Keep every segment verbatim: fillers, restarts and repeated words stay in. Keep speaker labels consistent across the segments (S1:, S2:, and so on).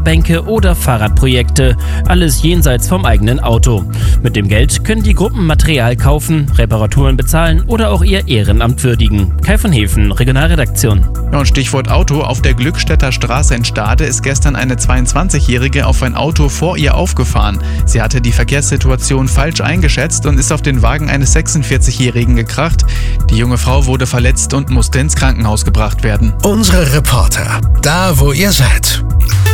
S1: Bänke oder Fahrradprojekte, alles jenseits vom eigenen Auto. Mit dem Geld können die Gruppen Material kaufen, Reparaturen bezahlen oder auch ihr Ehrenamt würdigen. Kai von Hefen, Regionalredaktion.
S2: Ja, und Stichwort Auto. Auf der Glückstädter Straße in Stade ist gestern eine zweiundzwanzigjährige auf ein Auto vor ihr aufgefahren. Sie hatte die Verkehrssituation falsch eingeschätzt und ist auf den Wagen eines sechsundvierzigjährigen gekracht. Die junge Frau wurde verletzt und musste ins Krankenhaus gebracht werden.
S3: Unsere Reporter, da wo ihr seid.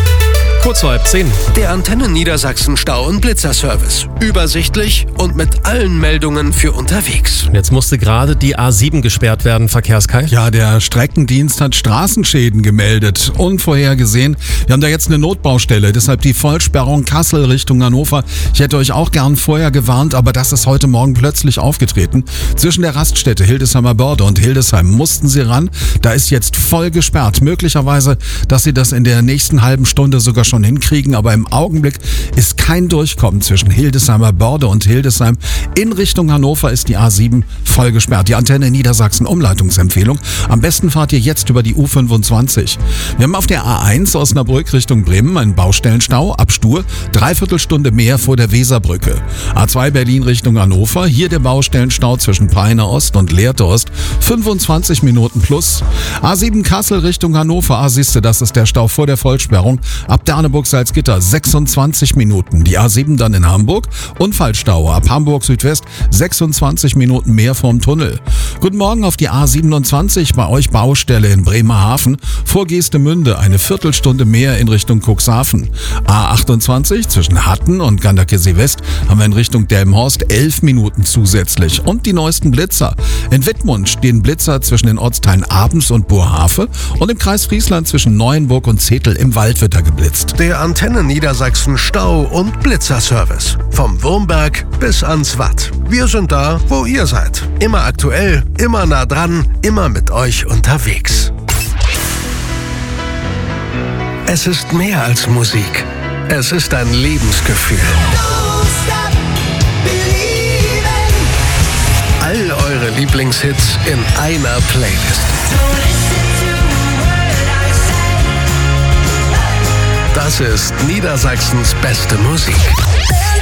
S4: Kurz vor halb zehn.
S3: Der Antenne Niedersachsen Stau- und Blitzerservice. Übersichtlich und mit allen Meldungen für unterwegs.
S4: Jetzt musste gerade die A sieben gesperrt werden, Verkehrskai.
S5: Ja, der Streckendienst hat Straßenschäden gemeldet. Unvorhergesehen. Wir haben da jetzt eine Notbaustelle, deshalb die Vollsperrung Kassel Richtung Hannover. Ich hätte euch auch gern vorher gewarnt, aber das ist heute Morgen plötzlich aufgetreten. Zwischen der Raststätte Hildesheimer Börde und Hildesheim mussten sie ran. Da ist jetzt voll gesperrt. Möglicherweise, dass sie das in der nächsten halben Stunde sogar schon hinkriegen, aber im Augenblick ist kein Durchkommen zwischen Hildesheimer Börde und Hildesheim. In Richtung Hannover ist die A sieben voll gesperrt. Die Antenne Niedersachsen Umleitungsempfehlung. Am besten fahrt ihr jetzt über die U fünfundzwanzig. Wir haben auf der A eins Osnabrück Richtung Bremen einen Baustellenstau ab Stur, dreiviertel Stunde mehr vor der Weserbrücke. A zwei Berlin Richtung Hannover, hier der Baustellenstau zwischen Peine Ost und Lehrte Ost, fünfundzwanzig Minuten plus. A sieben Kassel Richtung Hannover, ah siehste, das ist der Stau vor der Vollsperrung. Ab Daneburg-Salzgitter sechsundzwanzig Minuten. Die A sieben dann in Hamburg. Unfallstau ab Hamburg Südwest sechsundzwanzig Minuten mehr vorm Tunnel. Guten Morgen auf die A siebenundzwanzig, bei euch Baustelle in Bremerhaven. Vor Geestemünde eine Viertelstunde mehr in Richtung Cuxhaven. A achtundzwanzig zwischen Hatten und Ganderkesee West haben wir in Richtung Delmenhorst elf Minuten zusätzlich. Und die neuesten Blitzer. In Wittmund stehen Blitzer zwischen den Ortsteilen Abens und Burhafe und im Kreis Friesland zwischen Neuenburg und Zetel im Wald wird er geblitzt.
S3: Der Antenne Niedersachsen Stau- und Blitzerservice. Vom Wurmberg bis ans Watt. Wir sind da, wo ihr seid. Immer aktuell, immer nah dran, immer mit euch unterwegs. Es ist mehr als Musik. Es ist ein Lebensgefühl. All eure Lieblingshits in einer Playlist. Das ist Niedersachsens beste Musik.